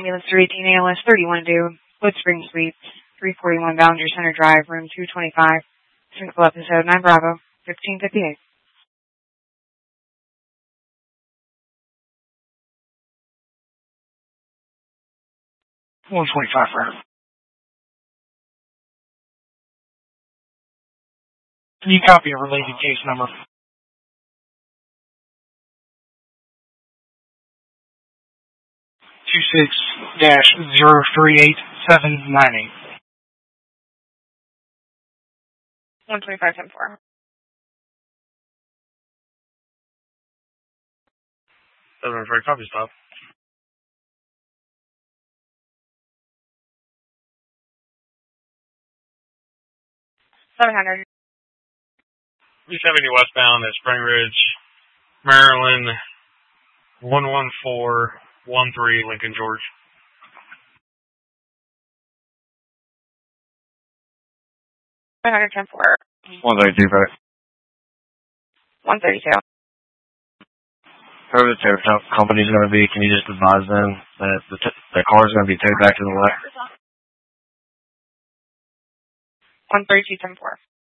Ambulance 318 ALS 31 due, Wood Spring Suites, 341 Ballinger Center Drive, room 225. Cynical episode 9 Bravo, 1558. $125 for her. Can you copy a related case number? 26-038798. 125-10-4. Copy stop. $700. 370 westbound at Spring Ridge, Maryland, 11413 Lincoln, George. $710-4. 132, right? 132. Whoever the tow company's going to be, can you just advise them that the car's going to be towed back to the left? 132-10-4.